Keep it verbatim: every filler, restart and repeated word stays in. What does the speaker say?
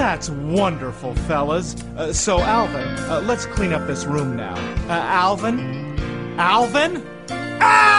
That's wonderful, fellas. Uh, so, Alvin, uh, let's clean up this room now. Uh, Alvin? Alvin? Alvin!